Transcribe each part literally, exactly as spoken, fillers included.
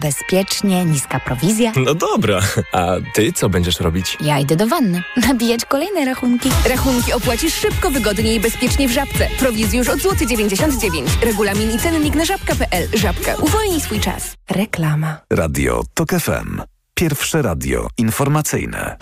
Bezpiecznie, niska prowizja. No dobra, a ty co będziesz robić? Ja idę do wanny. Nabijać kolejne rachunki. Rachunki opłacisz szybko, wygodnie i bezpiecznie w Żabce. Prowizji już od złoty dziewięćdziesiąt dziewięć. Regulamin i cennik na żabka kropka pe el. Żabka. Uwolnij swój czas. Reklama. Radio TOK F M. Pierwsze radio informacyjne.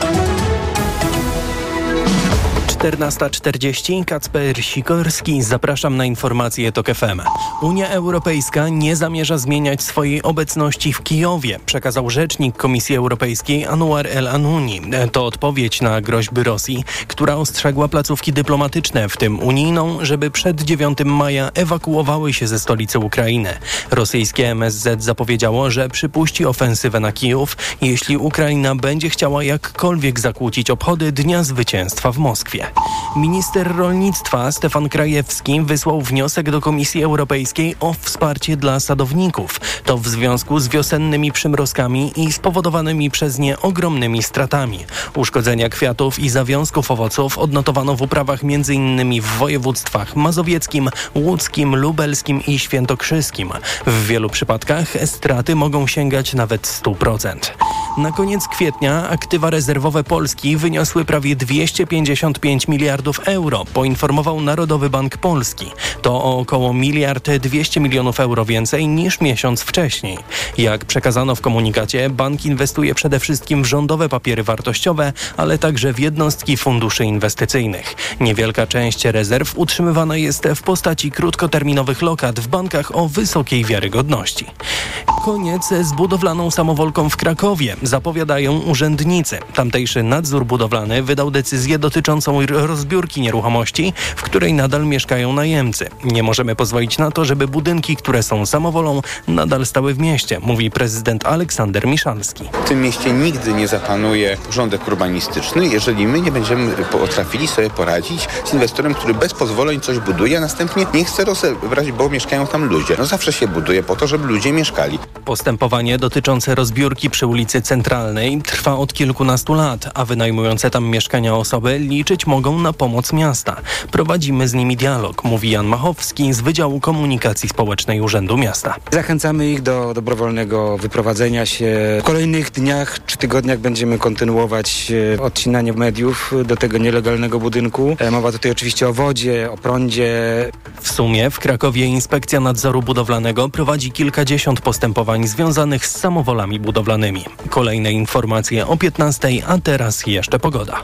czternasta czterdzieści, Kacper Sikorski. Zapraszam na informacje TOK F M. Unia Europejska nie zamierza zmieniać swojej obecności w Kijowie, przekazał rzecznik Komisji Europejskiej Anouar El Anouni. To odpowiedź na groźby Rosji, która ostrzegła placówki dyplomatyczne, w tym unijną, żeby przed dziewiątego maja ewakuowały się ze stolicy Ukrainy. Rosyjskie M S Z zapowiedziało, że przypuści ofensywę na Kijów, jeśli Ukraina będzie chciała jakkolwiek zakłócić obchody Dnia Zwycięstwa w Moskwie. Minister rolnictwa Stefan Krajewski wysłał wniosek do Komisji Europejskiej o wsparcie dla sadowników. To w związku z wiosennymi przymrozkami i spowodowanymi przez nie ogromnymi stratami. Uszkodzenia kwiatów i zawiązków owoców odnotowano w uprawach między innymi w województwach mazowieckim, łódzkim, lubelskim i świętokrzyskim. W wielu przypadkach straty mogą sięgać nawet sto procent. Na koniec kwietnia aktywa rezerwowe Polski wyniosły prawie dwieście pięćdziesiąt pięć miliardów euro, poinformował Narodowy Bank Polski. To o około miliard dwieście milionów euro więcej niż miesiąc wcześniej. Jak przekazano w komunikacie, bank inwestuje przede wszystkim w rządowe papiery wartościowe, ale także w jednostki funduszy inwestycyjnych. Niewielka część rezerw utrzymywana jest w postaci krótkoterminowych lokat w bankach o wysokiej wiarygodności. Koniec z budowlaną samowolką w Krakowie, zapowiadają urzędnicy. Tamtejszy nadzór budowlany wydał decyzję dotyczącą rozbiórki nieruchomości, w której nadal mieszkają najemcy. Nie możemy pozwolić na to, żeby budynki, które są samowolą, nadal stały w mieście, mówi prezydent Aleksander Miszalski. W tym mieście nigdy nie zapanuje porządek urbanistyczny, jeżeli my nie będziemy potrafili sobie poradzić z inwestorem, który bez pozwoleń coś buduje, a następnie nie chce rozebrać, bo mieszkają tam ludzie. No zawsze się buduje po to, żeby ludzie mieszkali. Postępowanie dotyczące rozbiórki przy ulicy Centralnej trwa od kilkunastu lat, a wynajmujące tam mieszkania osoby liczyć mogą na pomoc miasta. Prowadzimy z nimi dialog, mówi Jan Machowski z Wydziału Komunikacji Społecznej Urzędu Miasta. Zachęcamy ich do dobrowolnego wyprowadzenia się. W kolejnych dniach czy tygodniach będziemy kontynuować odcinanie mediów do tego nielegalnego budynku. Mowa tutaj oczywiście o wodzie, o prądzie. W sumie w Krakowie Inspekcja Nadzoru Budowlanego prowadzi kilkadziesiąt postępowań związanych z samowolami budowlanymi. Kolejne informacje o piętnastej, a teraz jeszcze pogoda.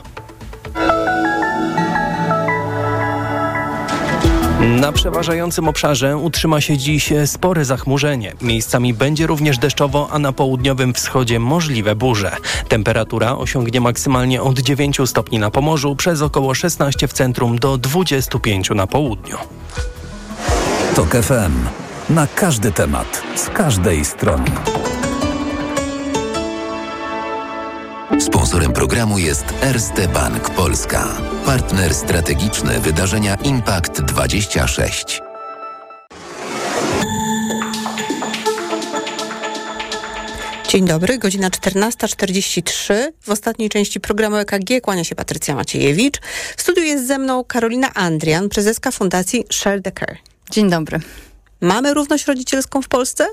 Na przeważającym obszarze utrzyma się dziś spore zachmurzenie. Miejscami będzie również deszczowo, a na południowym wschodzie możliwe burze. Temperatura osiągnie maksymalnie od dziewięciu stopni na Pomorzu, przez około szesnaście w centrum do dwudziestu pięciu na południu. TOK F M. Na każdy temat, z każdej strony. Sponsorem programu jest Erste Bank Polska. Partner strategiczny wydarzenia Impact dwadzieścia sześć. Dzień dobry, godzina czternasta czterdzieści trzy. W ostatniej części programu E K G kłania się Patrycja Maciejewicz. W studiu jest ze mną Karolina Andrian, prezeska Fundacji Share the Care. Dzień dobry. Mamy równość rodzicielską w Polsce?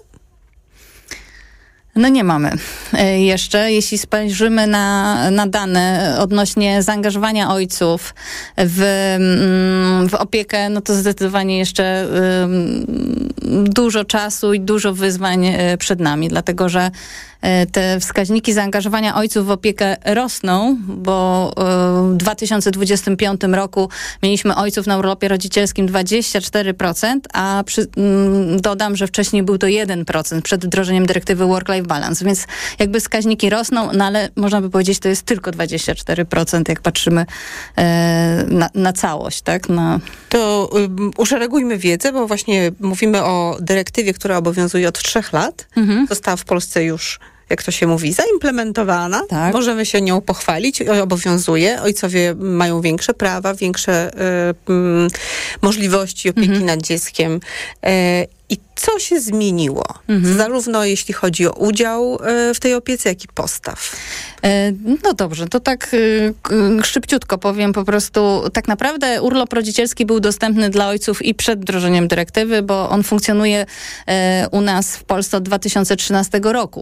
No nie mamy e, jeszcze. Jeśli spojrzymy na, na dane odnośnie zaangażowania ojców w, w opiekę, no to zdecydowanie jeszcze um, dużo czasu i dużo wyzwań przed nami, dlatego że te wskaźniki zaangażowania ojców w opiekę rosną, bo w dwa tysiące dwudziestym piątym roku mieliśmy ojców na urlopie rodzicielskim dwadzieścia cztery procent, a przy, dodam, że wcześniej był to jeden procent przed wdrożeniem dyrektywy Work-Life Balance, więc jakby wskaźniki rosną, no ale można by powiedzieć, to jest tylko dwadzieścia cztery procent, jak patrzymy e, na, na całość, tak? Na... To um, uszeregujmy wiedzę, bo właśnie mówimy o dyrektywie, która obowiązuje od trzech lat. Mhm. Została w Polsce już jak to się mówi, zaimplementowana. Tak. Możemy się nią pochwalić, obowiązuje. Ojcowie mają większe prawa, większe y, y, możliwości opieki mhm. nad dzieckiem. Y, I co się zmieniło? Mhm. Zarówno jeśli chodzi o udział y, w tej opiece, jak i postaw. No dobrze, to tak y, szybciutko powiem po prostu. Tak naprawdę urlop rodzicielski był dostępny dla ojców i przed wdrożeniem dyrektywy, bo on funkcjonuje y, u nas w Polsce od dwa tysiące trzynastego roku.